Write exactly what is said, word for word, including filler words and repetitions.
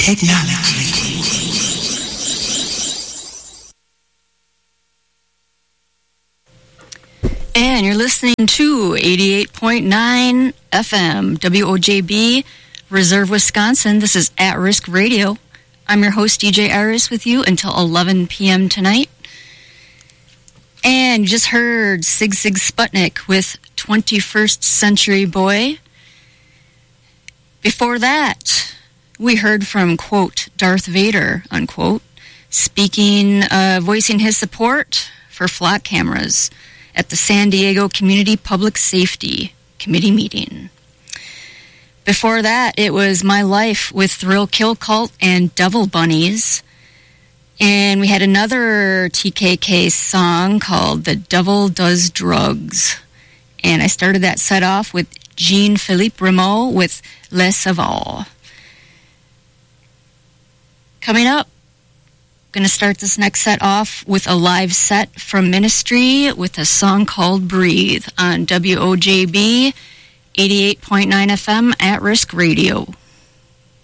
technology. And you're listening to eighty-eight point nine F M, W O J B, Reserve, Wisconsin. This is At Risk Radio. I'm your host, D J Iris, with you until eleven p.m. tonight. And you just heard Sig Sig Sputnik with twenty-first Century Boy. Before that, we heard from, quote, Darth Vader, unquote, speaking, uh, voicing his support for flock cameras at the San Diego Community Public Safety Committee meeting. Before that, it was My Life with Thrill Kill Cult and Devil Bunnies. And we had another T K K song called The Devil Does Drugs. And I started that set off with Jean-Philippe Rameau with Les Sauvage. Coming up, going to start this next set off with a live set from Ministry with a song called Breathe on W O J B eighty-eight point nine F M At Risk Radio.